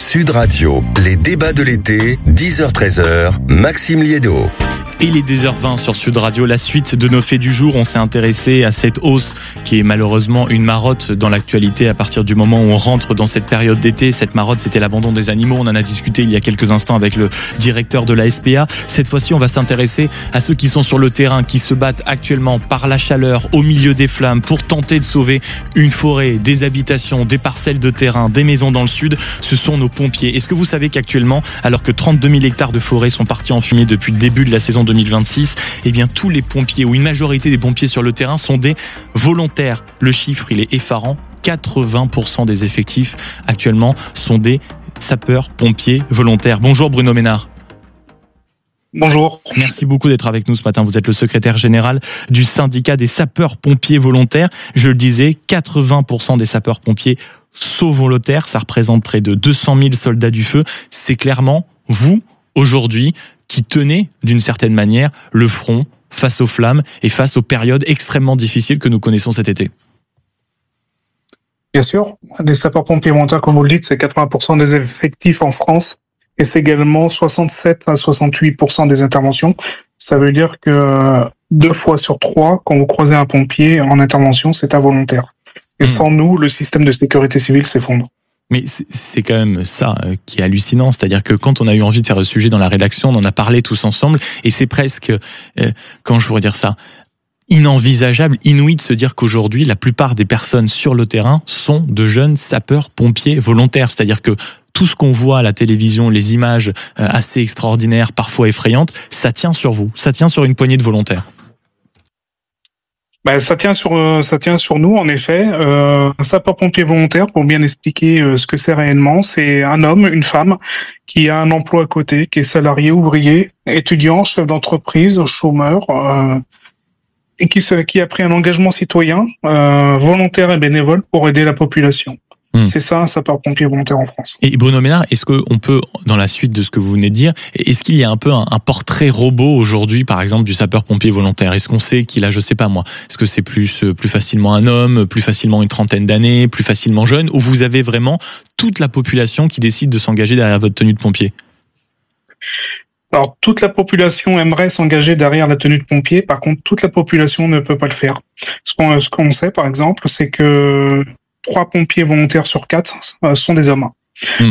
Sud Radio, les débats de l'été, 10h-13h, Maxime Liédo. Et il est 2h20 sur Sud Radio, la suite de nos faits du jour. On s'est intéressé à cette hausse qui est malheureusement une marotte dans l'actualité à partir du moment où on rentre dans cette période d'été. Cette marotte, c'était l'abandon des animaux. On en a discuté il y a quelques instants avec le directeur de la SPA. Cette fois-ci, on va s'intéresser à ceux qui sont sur le terrain, qui se battent actuellement par la chaleur, au milieu des flammes, pour tenter de sauver une forêt, des habitations, des parcelles de terrain, des maisons dans le sud. Ce sont nos pompiers. Est-ce que vous savez qu'actuellement, alors que 32 000 hectares de forêt sont partis en fumée depuis le début de la saison 2026, eh bien tous les pompiers ou une majorité des pompiers sur le terrain sont des volontaires. Le chiffre, il est effarant. 80% des effectifs actuellement sont des sapeurs-pompiers volontaires. Bonjour Bruno Ménard. Bonjour. Merci beaucoup d'être avec nous ce matin. Vous êtes le secrétaire général du syndicat des sapeurs-pompiers volontaires. Je le disais, 80% des sapeurs-pompiers sont volontaires. Ça représente près de 200 000 soldats du feu. C'est clairement vous, aujourd'hui, qui tenez d'une certaine manière le front face aux flammes et face aux périodes extrêmement difficiles que nous connaissons cet été. Bien sûr, les sapeurs-pompiers volontaires, comme vous le dites, c'est 80% des effectifs en France et c'est également 67 à 68% des interventions. Ça veut dire que 2 fois sur 3, quand vous croisez un pompier en intervention, c'est un volontaire. Et sans nous, le système de sécurité civile s'effondre. Mais c'est quand même ça qui est hallucinant, c'est-à-dire que quand on a eu envie de faire le sujet dans la rédaction, on en a parlé tous ensemble, et c'est presque, comment je pourrais dire ça, inenvisageable, inouï de se dire qu'aujourd'hui, la plupart des personnes sur le terrain sont de jeunes sapeurs-pompiers volontaires, c'est-à-dire que tout ce qu'on voit à la télévision, les images assez extraordinaires, parfois effrayantes, ça tient sur vous, ça tient sur une poignée de volontaires. Ça tient sur nous, en effet. Un sapeur-pompier volontaire, pour bien expliquer ce que c'est réellement, c'est un homme, une femme, qui a un emploi à côté, qui est salarié, ouvrier, étudiant, chef d'entreprise, chômeur, et qui a pris un engagement citoyen, volontaire et bénévole pour aider la population. C'est ça, un sapeur-pompier volontaire en France. Et Bruno Ménard, est-ce qu'on peut, dans la suite de ce que vous venez de dire, est-ce qu'il y a un peu un portrait robot aujourd'hui, par exemple, du sapeur-pompier volontaire? Est-ce qu'on sait qu'il a, je sais pas moi, est-ce que c'est plus facilement un homme, plus facilement une trentaine d'années, plus facilement jeune, ou vous avez vraiment toute la population qui décide de s'engager derrière votre tenue de pompier? Alors, toute la population aimerait s'engager derrière la tenue de pompier. Par contre, toute la population ne peut pas le faire. Ce qu'on sait, par exemple, c'est que 3 pompiers volontaires sur 4 sont des hommes. Pourquoi ?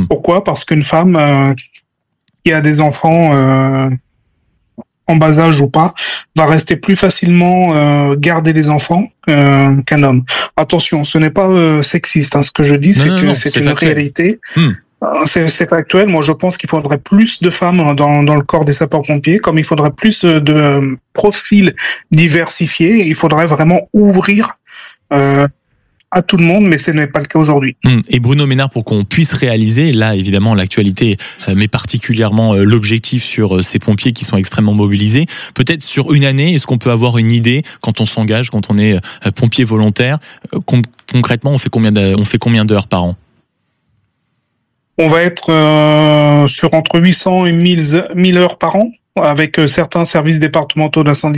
Parce qu'une femme qui a des enfants en bas âge ou pas va rester plus facilement garder les enfants qu'un homme. Attention, ce n'est pas sexiste. Ce que je dis, c'est une réalité. C'est factuel. Moi, je pense qu'il faudrait plus de femmes dans le corps des sapeurs-pompiers, comme il faudrait plus de profils diversifiés. Il faudrait vraiment ouvrir à tout le monde, mais ce n'est pas le cas aujourd'hui. Et Bruno Ménard, pour qu'on puisse réaliser, là évidemment l'actualité, mais particulièrement l'objectif sur ces pompiers qui sont extrêmement mobilisés, peut-être sur une année, est-ce qu'on peut avoir une idée quand on s'engage, quand on est pompier volontaire, concrètement on fait combien d'heures par an? On va être sur entre 800 et 1000 heures par an, avec certains services départementaux d'incendie